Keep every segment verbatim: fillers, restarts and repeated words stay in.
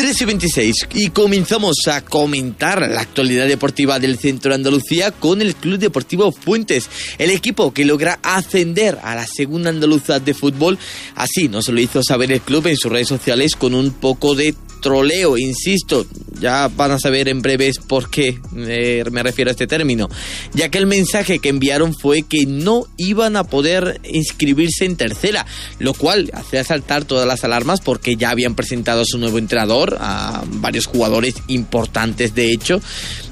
trece y veintiséis y comenzamos a comentar la actualidad deportiva del centro de Andalucía con el Club Deportivo Fuentes, el equipo que logra ascender a la segunda andaluza de fútbol. Así nos lo hizo saber el club en sus redes sociales con un poco de troleo, insisto, ya van a saber en breves por qué eh, me refiero a este término, ya que el mensaje que enviaron fue que no iban a poder inscribirse en tercera, lo cual hacía saltar todas las alarmas porque ya habían presentado a su nuevo entrenador, a varios jugadores importantes de hecho,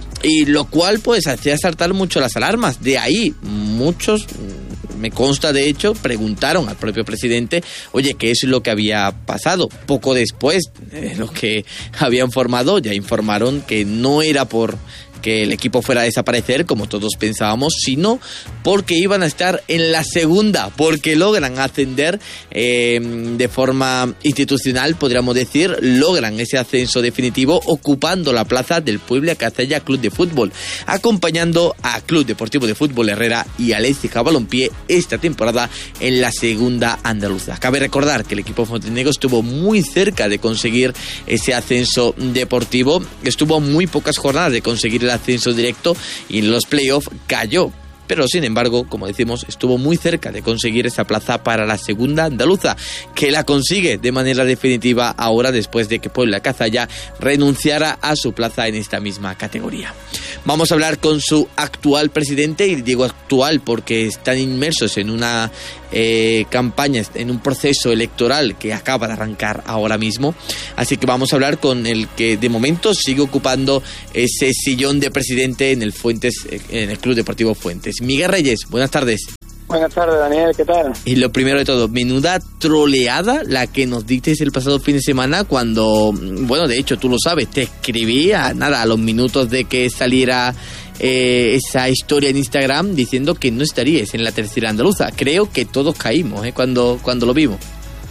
y lo cual pues hacía saltar mucho las alarmas. De ahí muchos, me consta de hecho, preguntaron al propio presidente, oye, ¿qué es lo que había pasado? Poco después de lo que habían formado, ya informaron que no era por que el equipo fuera a desaparecer, como todos pensábamos, sino porque iban a estar en la segunda, porque logran ascender eh, de forma institucional, podríamos decir, logran ese ascenso definitivo ocupando la plaza del Puebla Cazalla Club de Fútbol, acompañando a Club Deportivo de Fútbol Herrera y al Écija Balompié esta temporada en la segunda andaluza. Cabe recordar que el equipo fontenegro estuvo muy cerca de conseguir ese ascenso deportivo, estuvo muy pocas jornadas de conseguir el ascenso directo y en los playoffs cayó, pero sin embargo, como decimos, estuvo muy cerca de conseguir esa plaza para la segunda andaluza, que la consigue de manera definitiva ahora después de que Puebla Cazalla renunciara a su plaza en esta misma categoría. Vamos a hablar con su actual presidente, y digo actual porque están inmersos en una eh, campaña, en un proceso electoral que acaba de arrancar ahora mismo, así que vamos a hablar con el que de momento sigue ocupando ese sillón de presidente en el Fuentes, en el Club Deportivo Fuentes. Miguel Reyes, buenas tardes. Buenas tardes, Daniel, ¿qué tal? Y lo primero de todo, menuda troleada la que nos disteis el pasado fin de semana cuando, bueno, de hecho tú lo sabes, te escribí a nada, a los minutos de que saliera eh, esa historia en Instagram diciendo que no estaríais en la tercera andaluza. Creo que todos caímos eh, cuando, cuando lo vimos.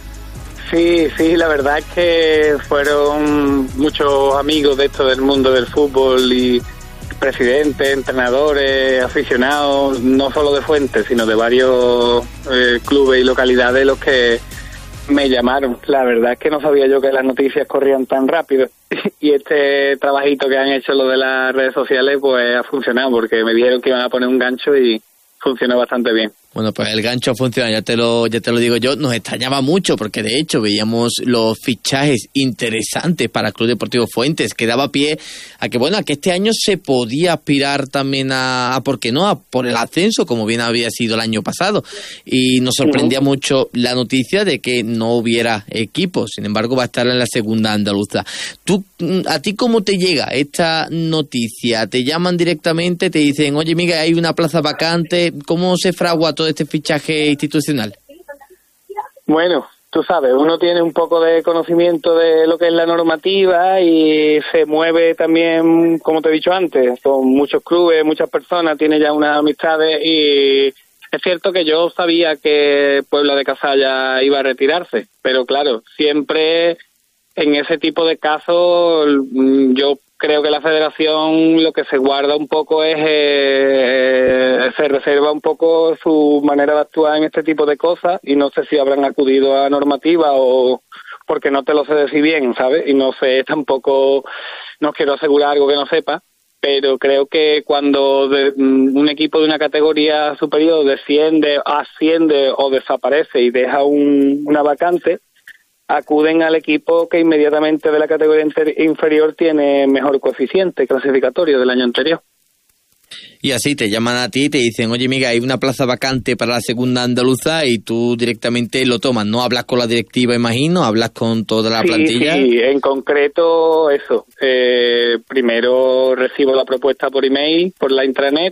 Sí, sí, la verdad es que fueron muchos amigos de esto del mundo del fútbol y presidentes, entrenadores, aficionados, no solo de Fuentes, sino de varios eh, clubes y localidades los que me llamaron. La verdad es que no sabía yo que las noticias corrían tan rápido y este trabajito que han hecho lo de las redes sociales pues ha funcionado porque me dijeron que iban a poner un gancho y funcionó bastante bien. Bueno, pues el gancho funciona, ya te lo ya te lo digo yo, nos extrañaba mucho porque de hecho veíamos los fichajes interesantes para el Club Deportivo Fuentes, que daba pie a que bueno, a que este año se podía aspirar también a, a ¿por qué no?, a por el ascenso, como bien había sido el año pasado, y nos sorprendía uh-huh. mucho la noticia de que no hubiera equipo, sin embargo va a estar en la segunda andaluza. ¿Tú, a ti cómo te llega esta noticia? ¿Te llaman directamente, te dicen, oye Miguel, hay una plaza vacante? ¿Cómo se fragua todo este fichaje institucional? Bueno, tú sabes, uno tiene un poco de conocimiento de lo que es la normativa y se mueve también, como te he dicho antes, con muchos clubes, muchas personas, tiene ya unas amistades y es cierto que yo sabía que Puebla de Cazalla iba a retirarse, pero claro, siempre en ese tipo de casos yo creo que la federación lo que se guarda un poco es, eh, se reserva un poco su manera de actuar en este tipo de cosas y no sé si habrán acudido a normativa o porque no te lo sé decir bien, ¿sabes? Y no sé tampoco, no quiero asegurar algo que no sepa, pero creo que cuando de, un equipo de una categoría superior desciende, asciende o desaparece y deja un, una vacante, acuden al equipo que inmediatamente de la categoría inferior tiene mejor coeficiente clasificatorio del año anterior. Y así te llaman a ti y te dicen, oye Miguel, hay una plaza vacante para la segunda andaluza y tú directamente lo tomas, ¿no? Hablas con la directiva, imagino, hablas con toda la sí, plantilla. Sí, en concreto eso. Eh, primero recibo la propuesta por email, por la intranet,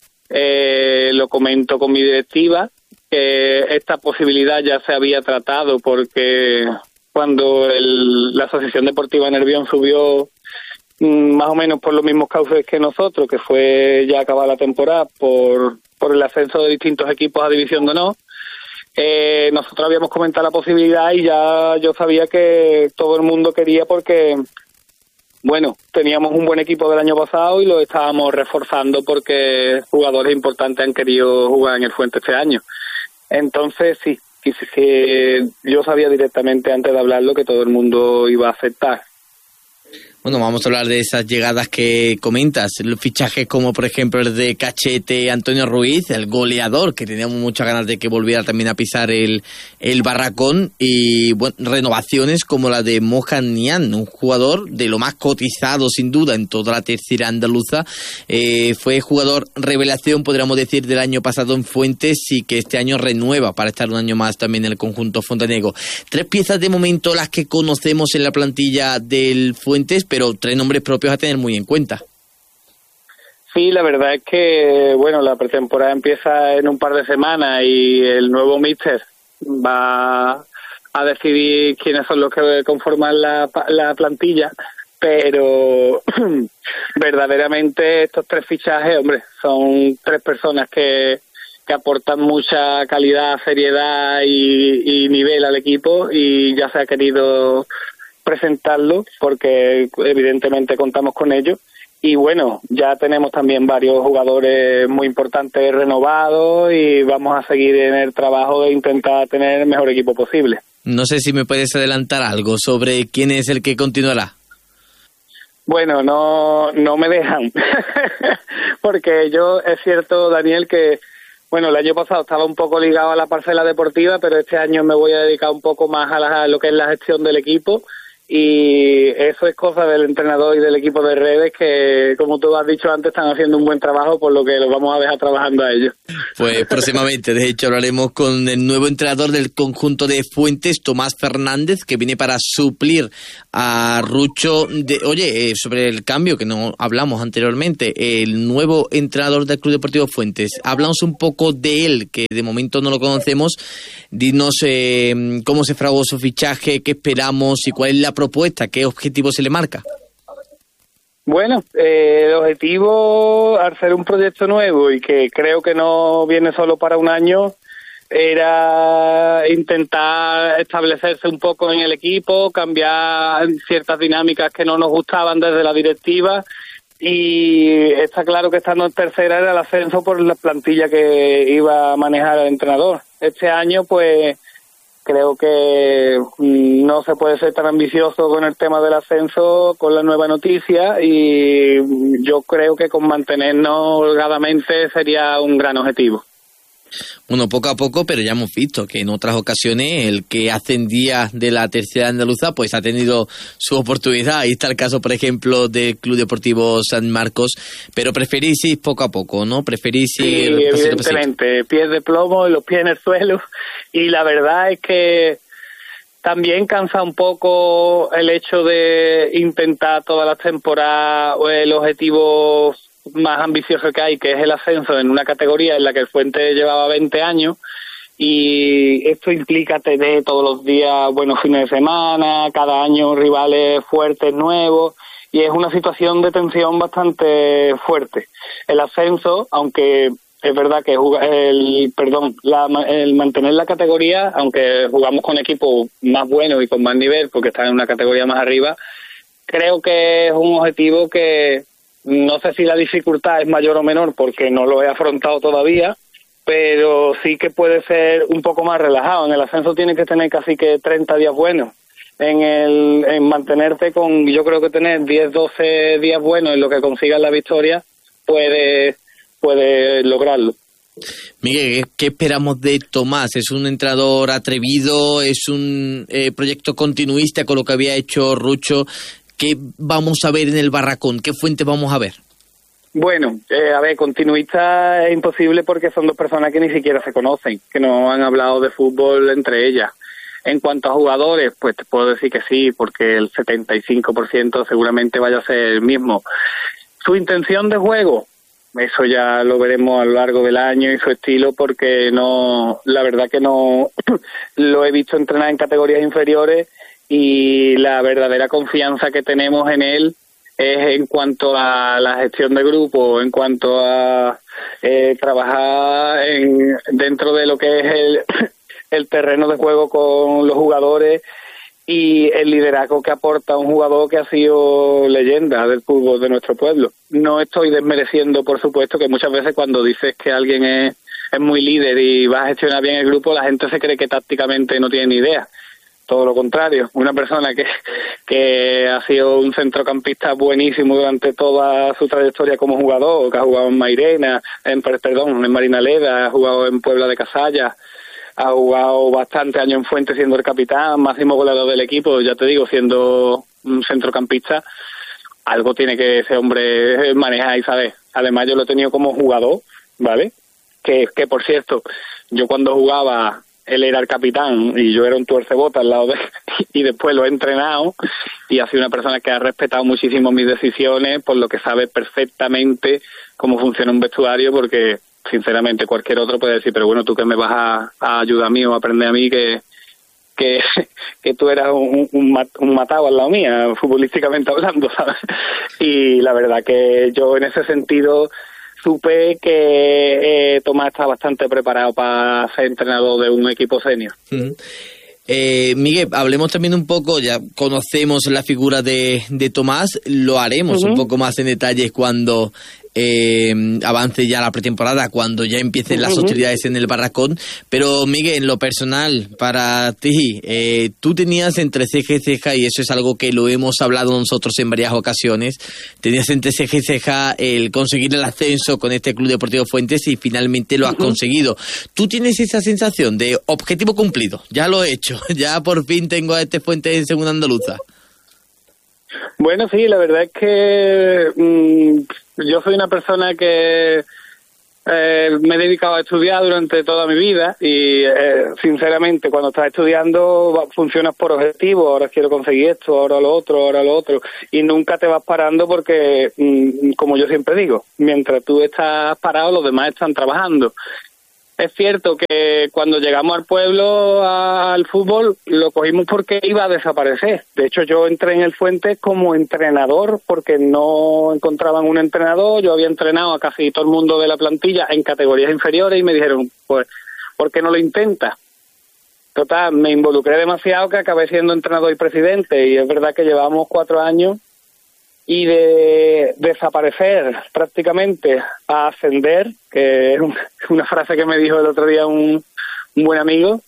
eh, lo comento con mi directiva, que esta posibilidad ya se había tratado porque cuando el, la Asociación Deportiva Nervión subió mmm, más o menos por los mismos cauces que nosotros, que fue ya acabar la temporada por, por el ascenso de distintos equipos a División de Honor, eh, nosotros habíamos comentado la posibilidad y ya yo sabía que todo el mundo quería porque, bueno, teníamos un buen equipo del año pasado y lo estábamos reforzando porque jugadores importantes han querido jugar en el Fuente este año. Entonces, sí, que yo sabía directamente antes de hablarlo que todo el mundo iba a aceptar. Bueno, vamos a hablar de esas llegadas que comentas, los fichajes como por ejemplo el de Cachete Antonio Ruiz, el goleador, que teníamos muchas ganas de que volviera también a pisar el, el barracón, y bueno, renovaciones como la de Mohan Nian, un jugador de lo más cotizado sin duda en toda la tercera andaluza, eh, fue jugador revelación, podríamos decir, del año pasado en Fuentes y que este año renueva para estar un año más también en el conjunto fontanego. Tres piezas de momento las que conocemos en la plantilla del Fuentes, pero pero tres nombres propios a tener muy en cuenta. Sí, la verdad es que, bueno, la pretemporada empieza en un par de semanas y el nuevo míster va a decidir quiénes son los que conforman la, la plantilla, pero verdaderamente estos tres fichajes, hombre, son tres personas que, que aportan mucha calidad, seriedad y, y nivel al equipo, y ya se ha querido presentarlo porque evidentemente contamos con ello. Y bueno, ya tenemos también varios jugadores muy importantes renovados y vamos a seguir en el trabajo de intentar tener el mejor equipo posible. No sé si me puedes adelantar algo sobre quién es el que continuará. Bueno, no, no me dejan, porque yo, es cierto, Daniel, que bueno, el año pasado estaba un poco ligado a la parcela deportiva, pero este año me voy a dedicar un poco más a, la, a lo que es la gestión del equipo. Y eso es cosa del entrenador y del equipo de redes que, como tú has dicho antes, están haciendo un buen trabajo, por lo que los vamos a dejar trabajando a ellos. Pues próximamente, de hecho, hablaremos con el nuevo entrenador del conjunto de Fuentes, Tomás Fernández, que viene para suplir a Rucho. De, oye, eh, sobre el cambio que no hablamos anteriormente, el nuevo entrenador del Club Deportivo Fuentes, háblanos un poco de él, que de momento no lo conocemos. Dinos eh, cómo se fraguó su fichaje, qué esperamos y cuál es la propuesta, qué objetivo se le marca. Bueno, eh, el objetivo, al ser un proyecto nuevo y que creo que no viene solo para un año, era intentar establecerse un poco en el equipo, cambiar ciertas dinámicas que no nos gustaban desde la directiva, y está claro que estando en tercera era el ascenso por la plantilla que iba a manejar el entrenador. Este año, pues, creo que no se puede ser tan ambicioso con el tema del ascenso con la nueva noticia, y yo creo que con mantenernos holgadamente sería un gran objetivo. Bueno, poco a poco, pero ya hemos visto que en otras ocasiones el que ascendía de la tercera andaluza pues ha tenido su oportunidad. Ahí está el caso, por ejemplo, del Club Deportivo San Marcos, pero preferís ir poco a poco, ¿no? Preferís ir... Sí, evidentemente, pies de plomo y los pies en el suelo, y la verdad es que también cansa un poco el hecho de intentar todas las temporadas el objetivo más ambicioso que hay, que es el ascenso en una categoría en la que el Fuente llevaba veinte años, y esto implica tener todos los días buenos fines de semana, cada año rivales fuertes nuevos, y es una situación de tensión bastante fuerte. El ascenso, aunque es verdad que el perdón la, el mantener la categoría, aunque jugamos con equipos más buenos y con más nivel porque están en una categoría más arriba, creo que es un objetivo que no sé si la dificultad es mayor o menor porque no lo he afrontado todavía, pero sí que puede ser un poco más relajado. En el ascenso tienes que tener casi que treinta días buenos. En el en mantenerte con, yo creo que tener diez, doce días buenos en lo que consigas la victoria, puede, puede lograrlo. Miguel, ¿qué esperamos de Tomás? ¿Es un entrenador atrevido? ¿Es un eh, proyecto continuista con lo que había hecho Rucho? ¿Qué vamos a ver en el barracón? ¿Qué fuente vamos a ver? Bueno, eh, a ver, continuista es imposible porque son dos personas que ni siquiera se conocen, que no han hablado de fútbol entre ellas. En cuanto a jugadores, pues te puedo decir que sí, porque el setenta y cinco por ciento seguramente vaya a ser el mismo. Su intención de juego, eso ya lo veremos a lo largo del año, y su estilo, porque no, la verdad que no lo he visto entrenar en categorías inferiores, y la verdadera confianza que tenemos en él es en cuanto a la gestión de grupo, en cuanto a eh, trabajar en, dentro de lo que es el, el terreno de juego con los jugadores, y el liderazgo que aporta un jugador que ha sido leyenda del fútbol de nuestro pueblo. No estoy desmereciendo, por supuesto, que muchas veces cuando dices que alguien es, es muy líder y va a gestionar bien el grupo, la gente se cree que tácticamente no tiene ni idea. todo lo contrario, una persona que, que ha sido un centrocampista buenísimo durante toda su trayectoria como jugador, que ha jugado en Mairena, en, perdón, en Marinaleda, ha jugado en Puebla de Casalla, ha jugado bastante años en Fuente siendo el capitán, máximo goleador del equipo, ya te digo, siendo un centrocampista, algo tiene que ese hombre manejar y saber. Además yo lo he tenido como jugador, ¿vale? Que, que por cierto, yo cuando jugaba, él era el capitán y yo era un tuercebota al lado de él, y después lo he entrenado y ha sido una persona que ha respetado muchísimo mis decisiones, por lo que sabe perfectamente cómo funciona un vestuario, porque sinceramente cualquier otro puede decir, pero bueno, tú que me vas a, a ayudar a mí o a aprender a mí que que, que tú eras un, un, un matado al lado mía, futbolísticamente hablando, ¿sabes? Y la verdad que yo en ese sentido supe que eh, Tomás está bastante preparado para ser entrenador de un equipo senior. Uh-huh. Eh, Miguel, hablemos también un poco, ya conocemos la figura de, de Tomás, lo haremos uh-huh. un poco más en detalle cuando eh, avance ya la pretemporada, cuando ya empiecen las uh-huh. hostilidades en el Barracón, pero Miguel, en lo personal, para ti, eh, tú tenías entre ceja y ceja, y eso es algo que lo hemos hablado nosotros en varias ocasiones, tenías entre ceja y ceja el conseguir el ascenso con este Club Deportivo Fuentes y finalmente lo has uh-huh. conseguido. ¿Tú tienes esa sensación de objetivo cumplido? Ya lo he hecho, ya por fin tengo a este Fuentes en segunda andaluza. Bueno, sí, la verdad es que mmm, yo soy una persona que eh, me he dedicado a estudiar durante toda mi vida y eh, sinceramente cuando estás estudiando funcionas por objetivo, ahora quiero conseguir esto, ahora lo otro, ahora lo otro, y nunca te vas parando porque, mmm, como yo siempre digo, mientras tú estás parado los demás están trabajando. Es cierto que cuando llegamos al pueblo, a, al fútbol, lo cogimos porque iba a desaparecer. De hecho, yo entré en el Fuentes como entrenador porque no encontraban un entrenador. Yo había entrenado a casi todo el mundo de la plantilla en categorías inferiores y me dijeron, pues, ¿por qué no lo intentas? Total, me involucré demasiado que acabé siendo entrenador y presidente, y es verdad que llevamos cuatro años y de desaparecer prácticamente a ascender, que es una frase que me dijo el otro día un, un buen amigo,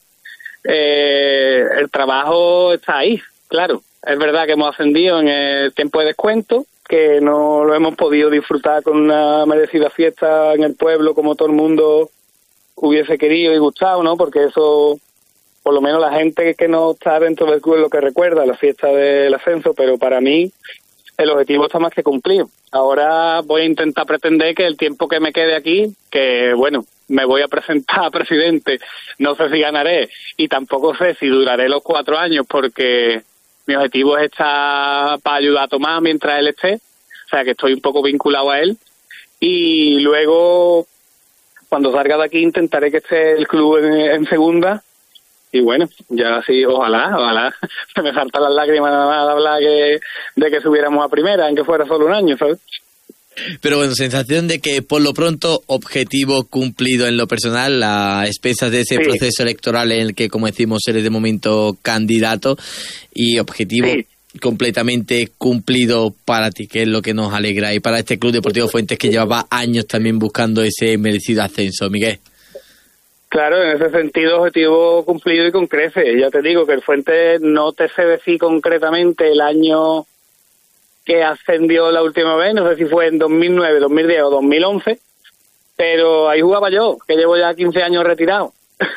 eh, el trabajo está ahí, claro. Es verdad que hemos ascendido en el tiempo de descuento, que no lo hemos podido disfrutar con una merecida fiesta en el pueblo como todo el mundo hubiese querido y gustado, ¿no? Porque eso, por lo menos la gente que no está dentro del club es lo que recuerda, la fiesta del ascenso, pero para mí el objetivo está más que cumplido. Ahora voy a intentar pretender que el tiempo que me quede aquí, que bueno, me voy a presentar a presidente, no sé si ganaré y tampoco sé si duraré los cuatro años porque mi objetivo es estar para ayudar a Tomás mientras él esté, o sea que estoy un poco vinculado a él, y luego cuando salga de aquí intentaré que esté el club en, en segunda. Y bueno, ya sí, ojalá, ojalá, se me saltan las lágrimas nada más de hablar que, de que subiéramos a primera, aunque fuera solo un año, ¿sabes? Pero bueno, sensación de que por lo pronto objetivo cumplido en lo personal, a expensas de ese sí. proceso electoral en el que, como decimos, eres de momento candidato, y objetivo sí. completamente cumplido para ti, que es lo que nos alegra, y para este Club Deportivo Fuentes que llevaba años también buscando ese merecido ascenso. Miguel. Claro, en ese sentido, objetivo cumplido y con creces. Ya te digo que el Fuentes no te sé decir concretamente el año que ascendió la última vez, no sé si fue en dos mil nueve, dos mil diez o dos mil once, pero ahí jugaba yo, que llevo ya quince años retirado.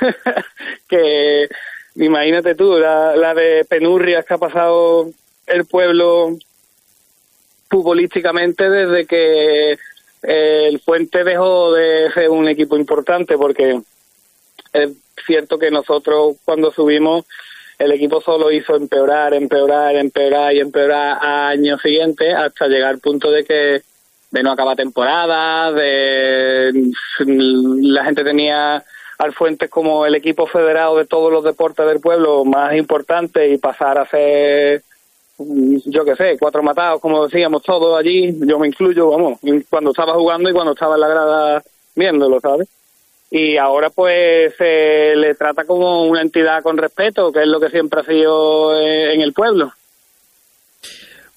Que imagínate tú, la, la de penurrias que ha pasado el pueblo futbolísticamente desde que eh, el Fuentes dejó de ser un equipo importante, porque es cierto que nosotros cuando subimos el equipo solo hizo empeorar, empeorar, empeorar y empeorar a años siguientes hasta llegar al punto de que de no acabar temporada, de la gente tenía al Fuentes como el equipo federado de todos los deportes del pueblo más importante y pasar a ser, yo qué sé, cuatro matados, como decíamos todos allí, yo me incluyo, vamos, cuando estaba jugando y cuando estaba en la grada viéndolo, ¿sabes? Y ahora pues se le trata como una entidad con respeto, que es lo que siempre ha sido en el pueblo.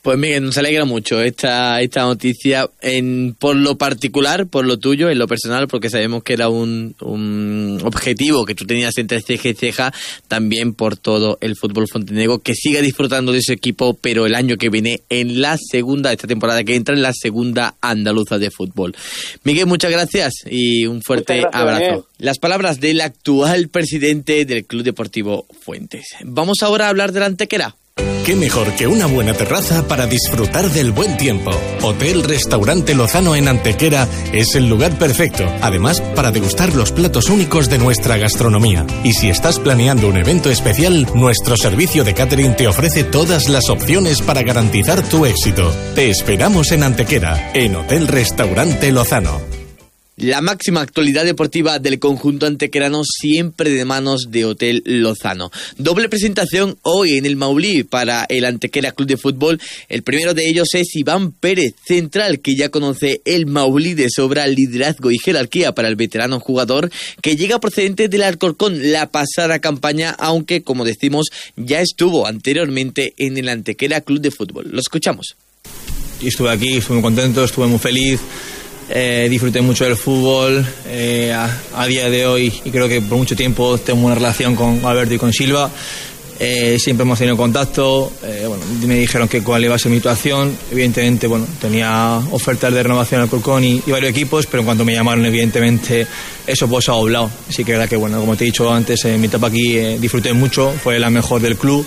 Pues Miguel, nos alegra mucho esta esta noticia, en por lo particular, por lo tuyo, en lo personal, porque sabemos que era un, un objetivo que tú tenías entre ceja y ceja, también por todo el fútbol fontenegro, que siga disfrutando de ese equipo, pero el año que viene en la segunda, esta temporada que entra en la segunda andaluza de fútbol. Miguel, muchas gracias y un fuerte gracias, abrazo. Daniel. Las palabras del actual presidente del Club Deportivo Fuentes. Vamos ahora a hablar de la Antequera. ¿Qué mejor que una buena terraza para disfrutar del buen tiempo? Hotel Restaurante Lozano en Antequera es el lugar perfecto, además para degustar los platos únicos de nuestra gastronomía. Y si estás planeando un evento especial, nuestro servicio de catering te ofrece todas las opciones para garantizar tu éxito. Te esperamos en Antequera, en Hotel Restaurante Lozano. La máxima actualidad deportiva del conjunto antequerano siempre de manos de Hotel Lozano. Doble presentación hoy en el Maulí para el Antequera Club de Fútbol. El primero de ellos es Iván Pérez, central, que ya conoce el Maulí de sobra, liderazgo y jerarquía para el veterano jugador, que llega procedente del Alcorcón la pasada campaña, aunque, como decimos, ya estuvo anteriormente en el Antequera Club de Fútbol. Lo escuchamos. Estuve aquí, estuve muy contento, estuve muy feliz. Eh, disfruté mucho del fútbol, eh, a, a día de hoy, y creo que por mucho tiempo tengo una relación con Alberto y con Silva. Eh, siempre hemos tenido contacto. Eh, bueno, me dijeron que cuál iba a ser mi situación. Evidentemente, bueno, tenía ofertas de renovación al Alcorcón y, y varios equipos, pero en cuanto me llamaron, evidentemente eso pues ha doblado. Así que verdad que, bueno, como te he dicho antes, en mi etapa aquí eh, disfruté mucho, fue la mejor del club.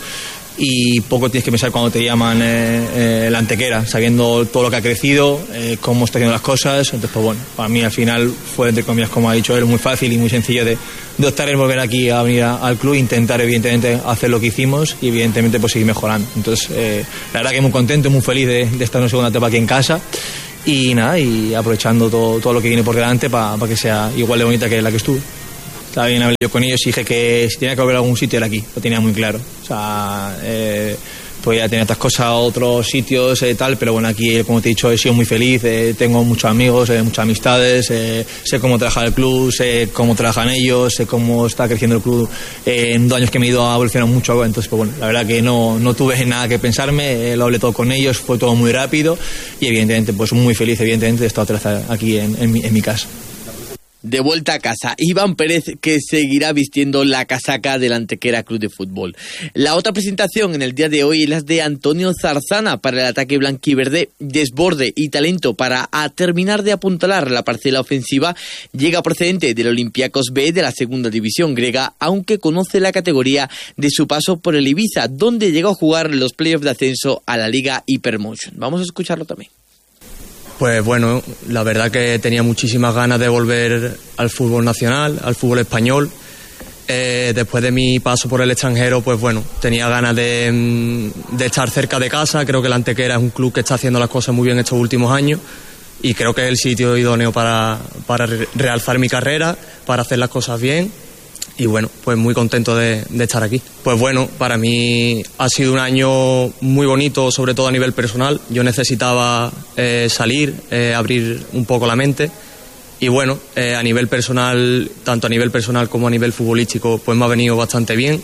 Y poco tienes que pensar cuando te llaman eh, eh, la Antequera, sabiendo todo lo que ha crecido, eh, cómo está haciendo las cosas. Entonces, pues bueno, para mí al final fue, entre comillas, como ha dicho él, muy fácil y muy sencillo de, de optar en volver aquí a venir a, al club, intentar evidentemente hacer lo que hicimos y evidentemente pues seguir mejorando. Entonces, eh, la verdad que muy contento, muy feliz de, de estar en una segunda etapa aquí en casa y nada, y aprovechando todo, todo lo que viene por delante para pa que sea igual de bonita que la que estuve. También hablé yo con ellos y dije que si tenía que volver a algún sitio era aquí, lo tenía muy claro. O sea, eh, podía tener otras cosas, otros sitios, eh, tal, pero bueno, aquí, como te he dicho, he sido muy feliz, eh, tengo muchos amigos, eh, muchas amistades, eh, sé cómo trabaja el club, sé cómo trabajan ellos, sé cómo está creciendo el club. Eh, en dos años que me he ido a evolucionar mucho, entonces, pues bueno, la verdad que no, no tuve nada que pensarme, eh, lo hablé todo con ellos, fue todo muy rápido y evidentemente, pues muy feliz, evidentemente, de estar otra vez aquí en, en, mi, en mi casa. De vuelta a casa, Iván Pérez, que seguirá vistiendo la casaca del Antequera Club de Fútbol. La otra presentación en el día de hoy es la de Antonio Zarzana para el ataque blanquiverde. Desborde y talento para a terminar de apuntalar la parcela ofensiva. Llega procedente del Olympiacos B de la segunda división griega, aunque conoce la categoría de su paso por el Ibiza, donde llegó a jugar los playoffs de ascenso a la Liga Hypermotion. Vamos a escucharlo también. Pues bueno, la verdad que tenía muchísimas ganas de volver al fútbol nacional, al fútbol español. Eh, después de mi paso por el extranjero, pues bueno, tenía ganas de, de estar cerca de casa. Creo que la Antequera es un club que está haciendo las cosas muy bien estos últimos años y creo que es el sitio idóneo para, para realzar mi carrera, para hacer las cosas bien. Y bueno, pues muy contento de, de estar aquí. Pues bueno, para mí ha sido un año muy bonito, sobre todo a nivel personal. Yo necesitaba eh, salir, eh, abrir un poco la mente. Y bueno, eh, a nivel personal, tanto a nivel personal como a nivel futbolístico, pues me ha venido bastante bien.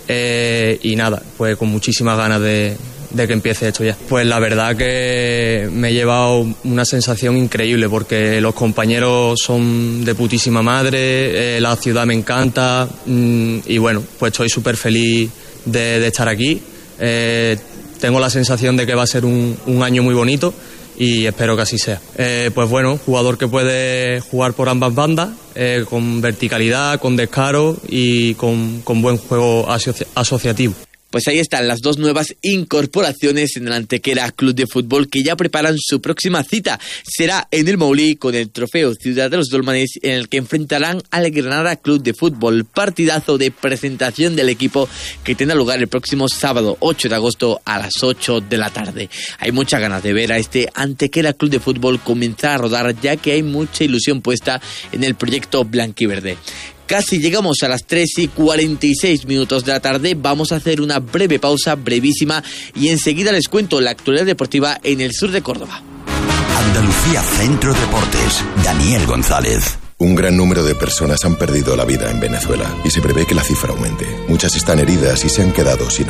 Eh, y nada, pues con muchísimas ganas de, de que empiece esto ya. Pues la verdad que me he llevado una sensación increíble porque los compañeros son de putísima madre, eh, la ciudad me encanta mmm, y bueno, pues estoy súper feliz de, de estar aquí. Eh, tengo la sensación de que va a ser un, un año muy bonito y espero que así sea. Eh, pues bueno, jugador que puede jugar por ambas bandas, eh, con verticalidad, con descaro y con, con buen juego asoci- asociativo. Pues ahí están las dos nuevas incorporaciones en el Antequera Club de Fútbol que ya preparan su próxima cita. Será en el Maulí con el trofeo Ciudad de los Dólmanes en el que enfrentarán al Granada Club de Fútbol. Partidazo de presentación del equipo que tendrá lugar el próximo sábado ocho de agosto a las ocho de la tarde. Hay muchas ganas de ver a este Antequera Club de Fútbol comenzar a rodar ya que hay mucha ilusión puesta en el proyecto blanquiverde. Casi llegamos a las tres y cuarenta y seis minutos de la tarde. Vamos a hacer una breve pausa, brevísima, y enseguida les cuento la actualidad deportiva en el sur de Córdoba. Andalucía Centro Deportes. Daniel González. Un gran número de personas han perdido la vida en Venezuela y se prevé que la cifra aumente. Muchas están heridas y se han quedado sin hogar.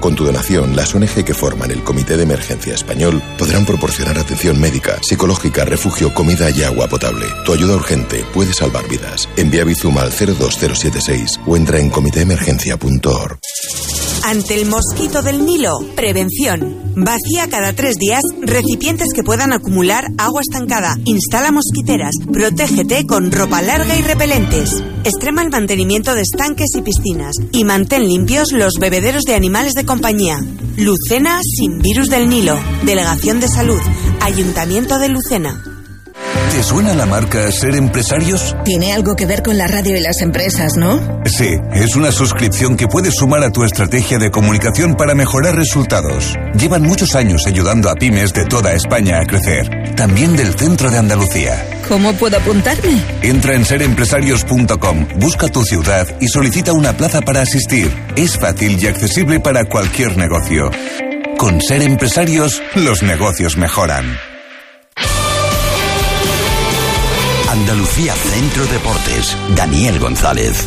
Con tu donación, las O N Ge que forman el Comité de Emergencia Español podrán proporcionar atención médica, psicológica, refugio, comida y agua potable. Tu ayuda urgente puede salvar vidas. Envía Bizum al cero dos cero siete seis o entra en comité emergencia punto org. Ante el mosquito del Nilo, prevención. Vacía cada tres días recipientes que puedan acumular agua estancada. Instala mosquiteras. Protégete con ropa larga y repelentes. Extrema el mantenimiento de estanques y piscinas. Y mantén limpios los bebederos de animales de compañía. Lucena sin virus del Nilo. Delegación de Salud. Ayuntamiento de Lucena. ¿Te suena la marca Ser Empresarios? Tiene algo que ver con la radio y las empresas, ¿no? Sí, es una suscripción que puedes sumar a tu estrategia de comunicación para mejorar resultados. Llevan muchos años ayudando a pymes de toda España a crecer, también del centro de Andalucía. ¿Cómo puedo apuntarme? Entra en ser empresarios punto com, busca tu ciudad y solicita una plaza para asistir. Es fácil y accesible para cualquier negocio. Con Ser Empresarios, los negocios mejoran. Andalucía Centro Deportes, Daniel González.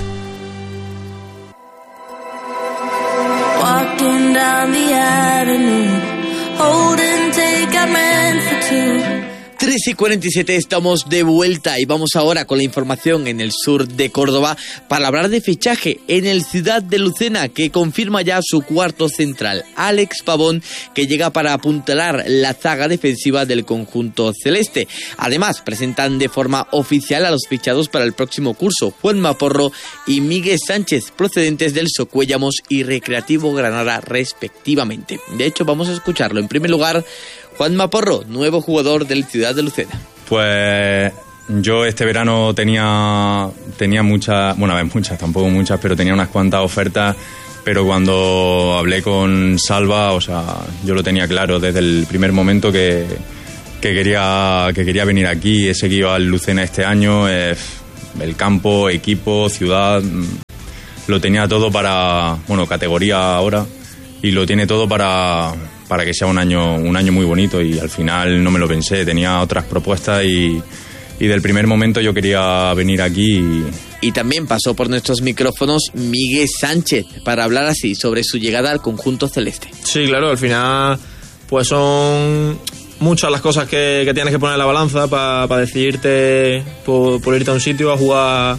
Walking down the avenue, holding take I meant for two. tres y cuarenta y siete, estamos de vuelta y vamos ahora con la información en el sur de Córdoba para hablar de fichaje en el Ciudad de Lucena, que confirma ya su cuarto central, Alex Pavón, que llega para apuntalar la zaga defensiva del conjunto celeste. Además, presentan de forma oficial a los fichados para el próximo curso, Juanma Porro y Miguel Sánchez, procedentes del Socuéllamos y Recreativo Granada respectivamente. De hecho, vamos a escucharlo. En primer lugar, Juanma Porro, nuevo jugador del Ciudad de Lucena. Pues yo este verano tenía tenía muchas, bueno, a ver, muchas, tampoco muchas, pero tenía unas cuantas ofertas, pero cuando hablé con Salva, o sea, yo lo tenía claro desde el primer momento que, que quería que quería venir aquí. He seguido al Lucena este año, eh, el campo, equipo, ciudad, lo tenía todo para, bueno, categoría ahora, y lo tiene todo para... para que sea un año un año muy bonito, y al final no me lo pensé, tenía otras propuestas y, y del primer momento yo quería venir aquí. Y... y también pasó por nuestros micrófonos Miguel Sánchez para hablar así sobre su llegada al conjunto celeste. Sí, claro, al final pues son muchas las cosas que, que tienes que poner en la balanza para pa decidirte por, por irte a un sitio a jugar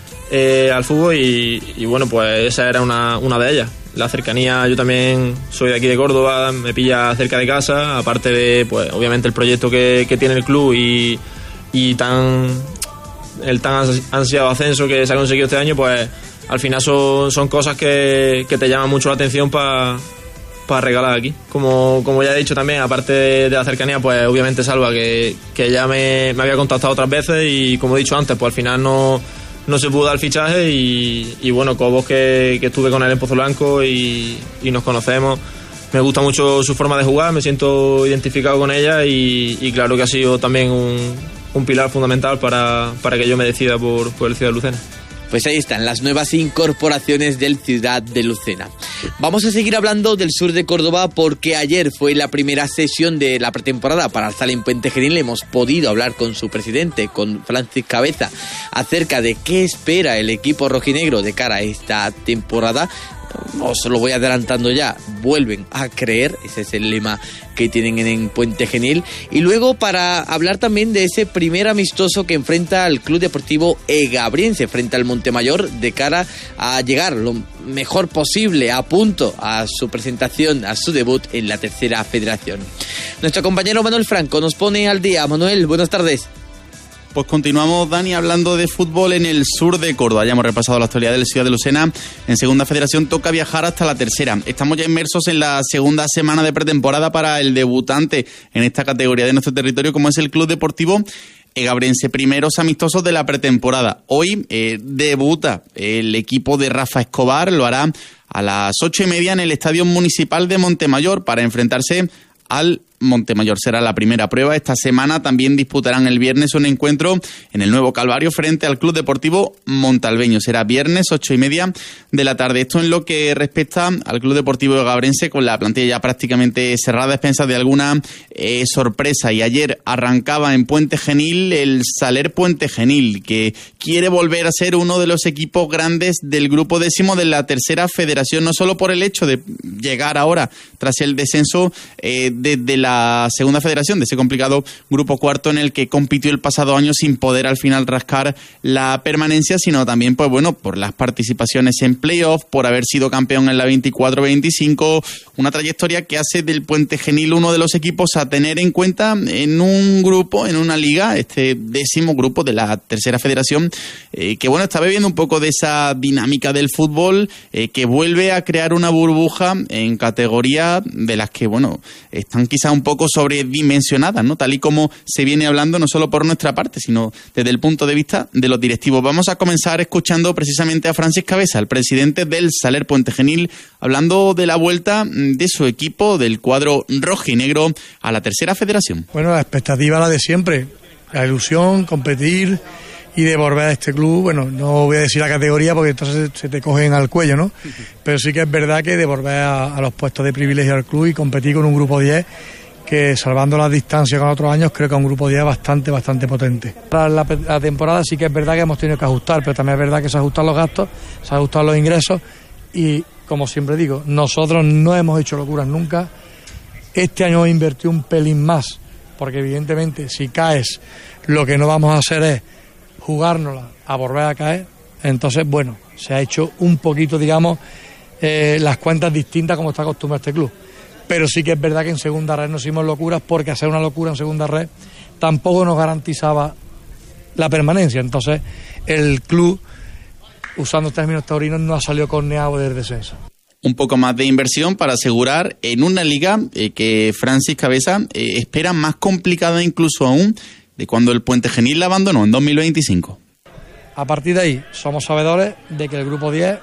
eh, al fútbol y, y bueno, pues esa era una, una de ellas. La cercanía, yo también soy de aquí de Córdoba, me pilla cerca de casa, aparte de, pues, obviamente el proyecto que, que tiene el club y, y tan el tan ansiado ascenso que se ha conseguido este año, pues al final son, son cosas que, que te llaman mucho la atención para pa regalar aquí. Como, como ya he dicho también, aparte de, de la cercanía, pues obviamente Salva, que, que ya me, me había contactado otras veces y como he dicho antes, pues al final no... no se pudo dar el fichaje y, y bueno, Cobos, que, que estuve con él en Pozo Blanco y, y nos conocemos. Me gusta mucho su forma de jugar, me siento identificado con ella y, y claro que ha sido también un, un pilar fundamental para, para que yo me decida por, por el Ciudad de Lucena. Pues ahí están las nuevas incorporaciones del Ciudad de Lucena. Vamos a seguir hablando del sur de Córdoba porque ayer fue la primera sesión de la pretemporada para el Sala en Puente Genil. Hemos podido hablar con su presidente, con Francis Cabeza, acerca de qué espera el equipo rojinegro de cara a esta temporada. Os lo voy adelantando ya, vuelven a creer, ese es el lema que tienen en Puente Genil. Y luego para hablar también de ese primer amistoso que enfrenta al Club Deportivo Egabriense frente al Montemayor de cara a llegar lo mejor posible a punto a su presentación, a su debut en la tercera federación. Nuestro compañero Manuel Franco nos pone al día. Manuel, buenas tardes. Pues continuamos, Dani, hablando de fútbol en el sur de Córdoba. Ya hemos repasado la actualidad del Ciudad de Lucena. En segunda federación toca viajar hasta la tercera. Estamos ya inmersos en la segunda semana de pretemporada para el debutante en esta categoría de nuestro territorio, como es el Club Deportivo Egabriense. Primeros amistosos de la pretemporada. Hoy eh, debuta el equipo de Rafa Escobar. Lo hará a las ocho y media en el Estadio Municipal de Montemayor para enfrentarse al Montemayor. Será la primera prueba. Esta semana también disputarán el viernes un encuentro en el Nuevo Calvario frente al Club Deportivo Montalbeño. Será viernes, ocho y media de la tarde. Esto en lo que respecta al Club Deportivo Gabrense, con la plantilla ya prácticamente cerrada, a expensas de alguna eh, sorpresa. Y ayer arrancaba en Puente Genil el Saler Puente Genil, que quiere volver a ser uno de los equipos grandes del grupo décimo de la tercera federación, no solo por el hecho de llegar ahora tras el descenso eh, desde la segunda federación, de ese complicado grupo cuarto en el que compitió el pasado año sin poder al final rascar la permanencia, sino también, pues bueno, por las participaciones en playoff, por haber sido campeón en la veinticuatro veinticinco, una trayectoria que hace del Puente Genil uno de los equipos a tener en cuenta en un grupo, en una liga, este décimo grupo de la tercera federación, eh, que bueno, está bebiendo un poco de esa dinámica del fútbol, eh, que vuelve a crear una burbuja en categoría de las que, bueno, están quizá un poco sobredimensionadas, ¿no? Tal y como se viene hablando, no solo por nuestra parte, sino desde el punto de vista de los directivos. Vamos a comenzar escuchando precisamente a Francis Cabeza, el presidente del Saler Puente Genil, hablando de la vuelta de su equipo, del cuadro rojinegro, a la tercera federación. Bueno, la expectativa la de siempre, la ilusión, competir y de volver a este club. Bueno, no voy a decir la categoría porque entonces se te cogen al cuello, ¿no? Pero sí que es verdad que de volver a, a los puestos de privilegio del club y competir con un grupo diez que, salvando las distancias con otros años, creo que es un grupo diez bastante, bastante potente. Para la, la temporada sí que es verdad que hemos tenido que ajustar, pero también es verdad que se ajustan los gastos, se ajustan los ingresos y, como siempre digo, nosotros no hemos hecho locuras nunca. Este año hemos invertido un pelín más, porque evidentemente si caes, lo que no vamos a hacer es jugárnosla a volver a caer. Entonces, bueno, se ha hecho un poquito, digamos, eh, las cuentas distintas como está acostumbrado este club. Pero sí que es verdad que en segunda red nos hicimos locuras, porque hacer una locura en segunda red tampoco nos garantizaba la permanencia. Entonces, el club, usando términos taurinos, no ha salido corneado del descenso. Un poco más de inversión para asegurar en una liga eh, que Francis Cabeza eh, espera más complicada incluso aún de cuando el Puente Genil la abandonó en dos mil veinticinco. A partir de ahí, somos sabedores de que el grupo diez,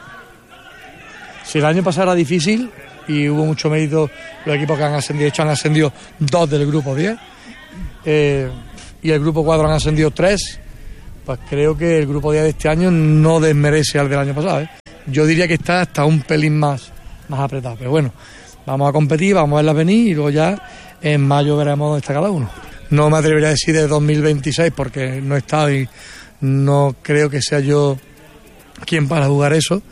si el año pasado era difícil y hubo mucho mérito, los equipos que han ascendido, de hecho han ascendido dos del grupo diez, eh, y el grupo cuatro han ascendido tres, pues creo que el grupo diez de este año no desmerece al del año pasado, ¿eh? Yo diría que está hasta un pelín más, más apretado, pero bueno, vamos a competir, vamos a verlas venir y luego ya en mayo veremos dónde está cada uno. No me atrevería a decir de dos mil veintiséis porque no he estado y no creo que sea yo quien para jugar eso,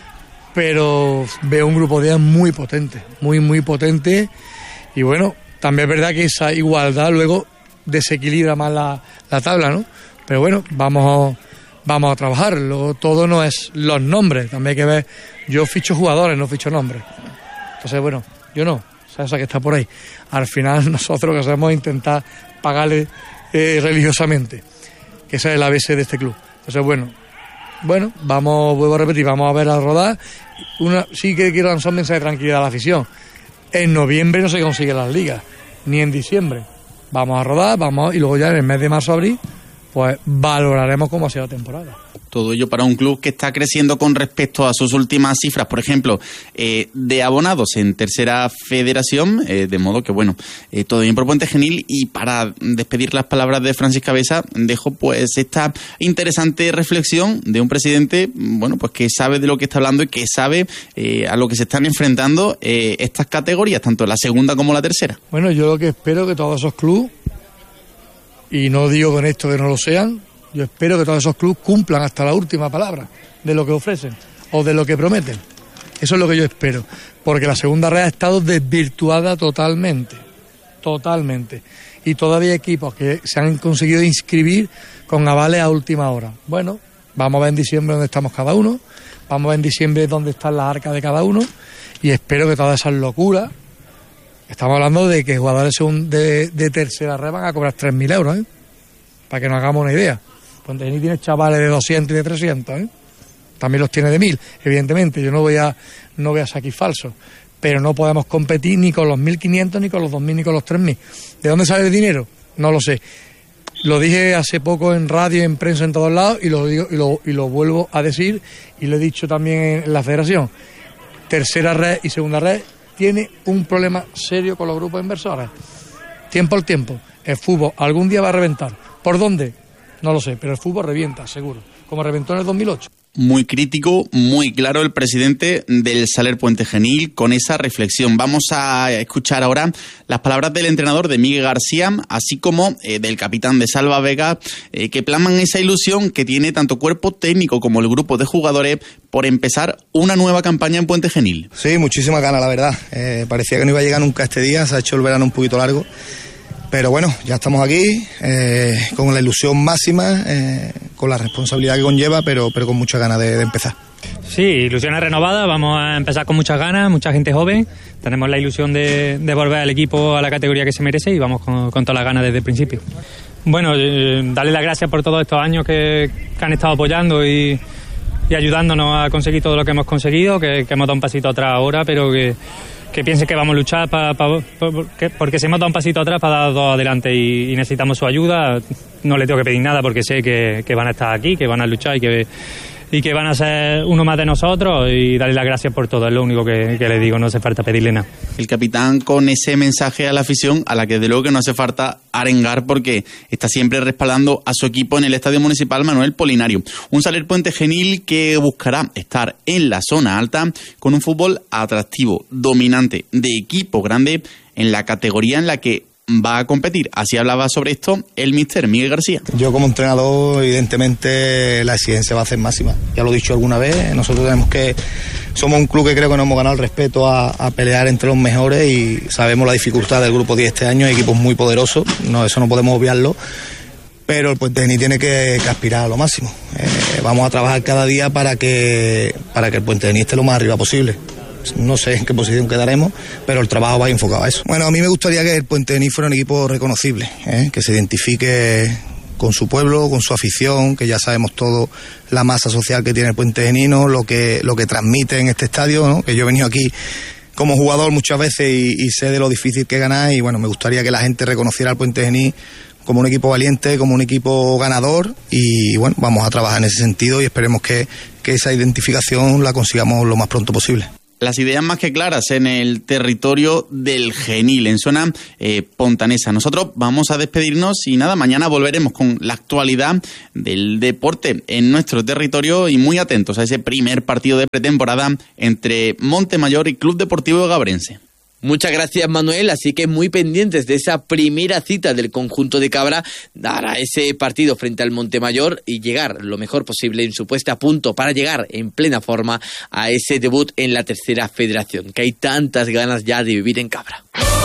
pero veo un grupo de muy potente, muy muy potente, y bueno, también es verdad que esa igualdad luego desequilibra más la, la tabla, ¿no? Pero bueno, vamos a, vamos a trabajar. Luego todo no es los nombres, también hay que ver. Yo ficho jugadores, no ficho nombres. Entonces, bueno, yo no, o sea, esa que está por ahí. Al final nosotros lo que hacemos es intentar pagarle eh, religiosamente, que esa es la base de este club. Entonces, bueno, bueno, vamos, vuelvo a repetir, vamos a ver a rodar. Una, sí que quiero lanzar un mensaje de tranquilidad a la afición. En noviembre no se consiguen las ligas, ni en diciembre. Vamos a rodar, vamos, y luego ya en el mes de marzo, abril, pues valoraremos cómo ha sido la temporada. Todo ello para un club que está creciendo con respecto a sus últimas cifras, por ejemplo, eh, de abonados en tercera federación, eh, de modo que, bueno, eh, todo bien por Puente Genil. Y para despedir las palabras de Francis Cabeza, dejo pues esta interesante reflexión de un presidente, bueno, pues que sabe de lo que está hablando y que sabe eh, a lo que se están enfrentando eh, estas categorías, tanto la segunda como la tercera. Bueno, yo lo que espero que todos esos clubes, y no digo con esto que no lo sean, yo espero que todos esos clubes cumplan hasta la última palabra de lo que ofrecen o de lo que prometen. Eso es lo que yo espero, porque la segunda red ha estado desvirtuada totalmente, totalmente. Y todavía hay equipos que se han conseguido inscribir con avales a última hora. Bueno, vamos a ver en diciembre dónde estamos cada uno, vamos a ver en diciembre dónde están las arcas de cada uno, y espero que todas esas locuras, estamos hablando de que jugadores de, de tercera red van a cobrar tres mil euros, ¿eh? Para que nos hagamos una idea. Puente Genil tiene chavales de doscientos y de trescientos, ¿eh? También los tiene de mil, evidentemente. Yo no voy a no voy a sacar falsos, pero no podemos competir ni con los mil quinientos, ni con los dos mil, ni con los tres mil. ¿De dónde sale el dinero? No lo sé. Lo dije hace poco en radio, en prensa, en todos lados, y lo digo y lo, y lo vuelvo a decir, y lo he dicho también en la federación. Tercera red y segunda red tiene un problema serio con los grupos inversores. tiempo al tiempo. El fútbol algún día va a reventar. ¿Por dónde? No lo sé, pero el fútbol revienta, seguro, como reventó en el dos mil ocho. Muy crítico, muy claro el presidente del Saler Puente Genil con esa reflexión. Vamos a escuchar ahora las palabras del entrenador de Miguel García, así como eh, del capitán de Salva Vega, eh, que plasman esa ilusión que tiene tanto cuerpo técnico como el grupo de jugadores por empezar una nueva campaña en Puente Genil. Sí, muchísimas ganas, la verdad. Eh, parecía que no iba a llegar nunca este día, se ha hecho el verano un poquito largo. Pero bueno, ya estamos aquí, eh, con la ilusión máxima, eh, con la responsabilidad que conlleva, pero, pero con muchas ganas de, de empezar. Sí, ilusiones renovadas, vamos a empezar con muchas ganas, mucha gente joven, tenemos la ilusión de, de volver al equipo a la categoría que se merece y vamos con, con todas las ganas desde el principio. Bueno, eh, darle las gracias por todos estos años que, que han estado apoyando y, y ayudándonos a conseguir todo lo que hemos conseguido, que, que hemos dado un pasito atrás ahora, pero que... que piensen que vamos a luchar pa, pa, pa, porque si hemos dado un pasito atrás para dar dos adelante y, y necesitamos su ayuda. No le tengo que pedir nada porque sé que, que van a estar aquí, que van a luchar y que, y que van a ser uno más de nosotros, y darle las gracias por todo, es lo único que, que le digo, no hace falta pedirle nada. El capitán con ese mensaje a la afición, a la que de luego que no hace falta arengar porque está siempre respaldando a su equipo en el Estadio Municipal Manuel Polinario. Un Saler Puente Genil que buscará estar en la zona alta con un fútbol atractivo, dominante, de equipo grande en la categoría en la que va a competir. Así hablaba sobre esto el míster Miguel García. Yo como entrenador, evidentemente la exigencia va a ser máxima. Ya lo he dicho alguna vez, nosotros tenemos que... Somos un club que creo que nos hemos ganado el respeto a, a pelear entre los mejores y sabemos la dificultad del Grupo diez este año, hay equipos muy poderosos, no, eso no podemos obviarlo, pero el Puente Genil tiene que, que aspirar a lo máximo. Eh, vamos a trabajar cada día para que, para que el Puente Genil esté lo más arriba posible. No sé en qué posición quedaremos, pero el trabajo va enfocado a eso. Bueno, a mí me gustaría que el Puente Genil fuera un equipo reconocible, ¿eh? Que se identifique con su pueblo, con su afición, que ya sabemos todo la masa social que tiene el Puente Genino, lo que, lo que transmite en este estadio, ¿no? Que yo he venido aquí como jugador muchas veces y, y sé de lo difícil que es ganar, y bueno, me gustaría que la gente reconociera al Puente Genil como un equipo valiente, como un equipo ganador, y bueno, vamos a trabajar en ese sentido y esperemos que, que esa identificación la consigamos lo más pronto posible. Las ideas más que claras en el territorio del Genil, en zona eh, pontanesa. Nosotros vamos a despedirnos y nada, mañana volveremos con la actualidad del deporte en nuestro territorio y muy atentos a ese primer partido de pretemporada entre Montemayor y Club Deportivo Gabrense. Muchas gracias, Manuel, así que muy pendientes de esa primera cita del conjunto de Cabra, dar a ese partido frente al Montemayor y llegar lo mejor posible en su puesta a punto para llegar en plena forma a ese debut en la tercera federación, que hay tantas ganas ya de vivir en Cabra.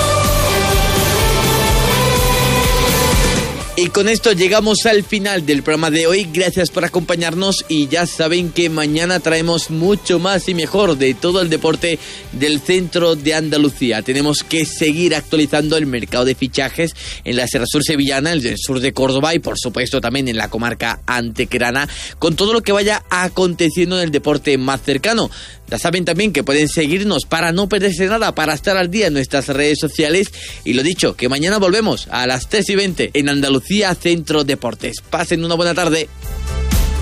Y con esto llegamos al final del programa de hoy. Gracias por acompañarnos y ya saben que mañana traemos mucho más y mejor de todo el deporte del centro de Andalucía. Tenemos que seguir actualizando el mercado de fichajes en la Sierra Sur sevillana, en el sur de Córdoba y por supuesto también en la comarca antequerana, con todo lo que vaya aconteciendo en el deporte más cercano. Ya saben también que pueden seguirnos para no perderse nada, para estar al día en nuestras redes sociales. Y lo dicho, que mañana volvemos a las tres y veinte en Andalucía Centro Deportes. Pasen una buena tarde.